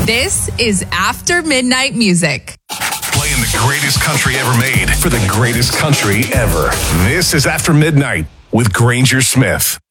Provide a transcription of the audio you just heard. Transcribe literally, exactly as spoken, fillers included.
This is After Midnight Music. Playing the greatest country ever made for the greatest country ever. This is After Midnight with Granger Smith.